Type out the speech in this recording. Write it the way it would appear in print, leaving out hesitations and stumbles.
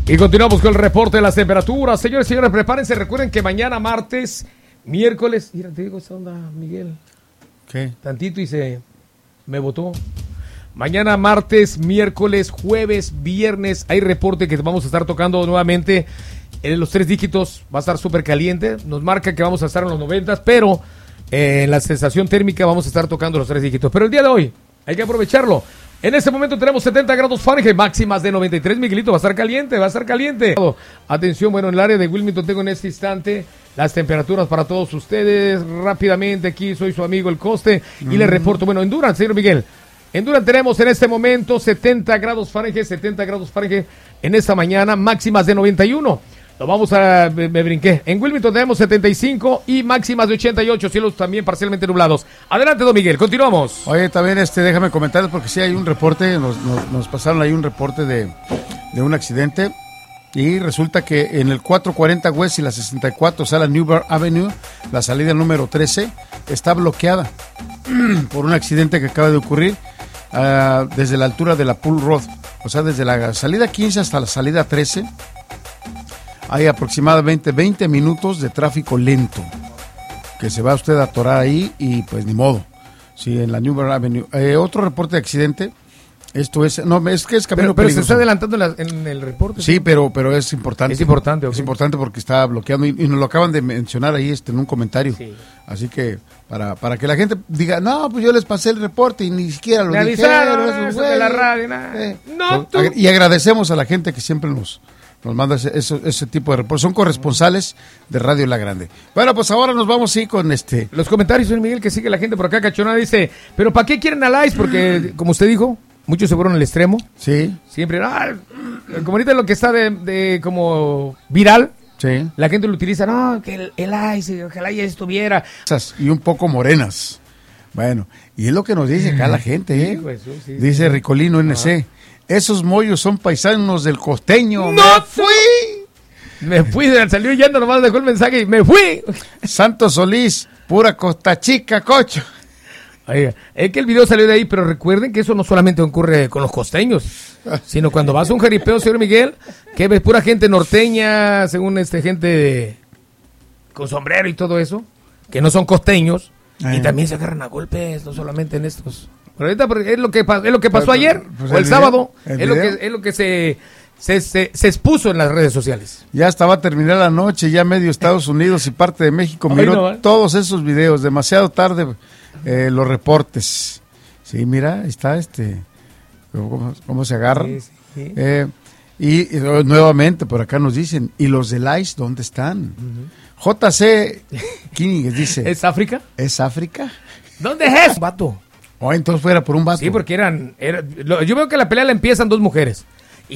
Y continuamos con el reporte de las temperaturas. Señores y señores, prepárense. Recuerden que mañana martes, miércoles... Mira, te digo esta onda, Miguel. ¿Qué? Tantito y me botó. Mañana martes, miércoles, jueves, viernes, hay reporte que vamos a estar tocando nuevamente en los 3 dígitos. Va a estar súper caliente. Nos marca que vamos a estar en los 90, pero en la sensación térmica vamos a estar tocando los 3 dígitos. Pero el día de hoy hay que aprovecharlo. En este momento tenemos 70 grados Fahrenheit, máximas de 93, Miguelito. Va a estar caliente, va a estar caliente. Atención, bueno, en el área de Wilmington tengo en este instante las temperaturas para todos ustedes. Rápidamente, aquí soy su amigo El Coste y les reporto. Bueno, en Durham, señor Miguel. En Durham tenemos en este momento 70 grados Fahrenheit en esta mañana, máximas de 91. Lo vamos a... me brinqué. En Wilmington tenemos 75 y máximas de 88, cielos también parcialmente nublados. Adelante, don Miguel, continuamos. Oye, también déjame comentarles porque sí hay un reporte, nos pasaron ahí un reporte de un accidente y resulta que en el 440 West y la 64, o sea, la Newburgh Avenue, la salida número 13, está bloqueada por un accidente que acaba de ocurrir desde la altura de la Pool Road, o sea, desde la salida 15 hasta la salida 13. Hay aproximadamente 20 minutos de tráfico lento que se va usted a atorar ahí y pues ni modo. Sí, en la Newburgh Avenue. Otro reporte de accidente. Esto es, no, es que es camino pero se está adelantando en el reporte. Sí, pero es importante. Es importante, okay. Es importante porque está bloqueando y nos lo acaban de mencionar ahí en un comentario. Sí. Así que para que la gente diga, no, pues yo les pasé el reporte y ni siquiera lo me dijeron. Eso de la radio, no, tú. Y agradecemos a la gente que siempre nos manda ese tipo de reportes. Son corresponsales de Radio La Grande. Bueno, pues ahora nos vamos con los comentarios, señor Miguel, que sigue la gente por acá. Cachonada dice, pero ¿para qué quieren a Lice? Porque, como usted dijo, muchos se fueron al extremo. Sí. Siempre, como ahorita lo que está de como viral. Sí. La gente lo utiliza, no, que el Ice, ojalá ya estuviera. Y un poco morenas. Bueno, y es lo que nos dice acá la gente, ¿eh? Jesús, sí, dice Ricolino NC. Esos mollos son paisanos del costeño. ¡No! Me fui, salió yendo, nomás dejó el mensaje y me fui. Santos Solís, pura Costa Chica, cocho. Oiga, es que el video salió de ahí, pero recuerden que eso no solamente ocurre con los costeños, sino cuando vas a un jaripeo, señor Miguel, que ves pura gente norteña, según gente con sombrero y todo eso, que no son costeños, y también se agarran a golpes, no solamente en estos. Pero ahorita es lo que pasó ayer, o el sábado, es lo que se expuso en las redes sociales. Ya hasta va a terminar la noche, ya medio Estados Unidos y parte de México miró todos esos videos, demasiado tarde los reportes. Sí, mira, está cómo se agarran. Sí. Y nuevamente por acá nos dicen, ¿y los del ICE dónde están? JC Kíñiguez dice, ¿es África? ¿Es África? ¿Dónde es eso, vato? Entonces fuera por un vato. Sí, porque yo veo que la pelea la empiezan 2 mujeres.